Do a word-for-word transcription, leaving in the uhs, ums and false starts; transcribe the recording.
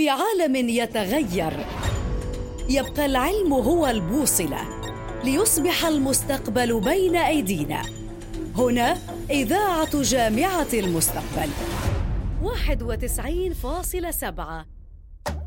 في عالم يتغير يبقى العلم هو البوصلة ليصبح المستقبل بين أيدينا. هنا إذاعة جامعة المستقبل واحد وتسعين فاصلة سبعة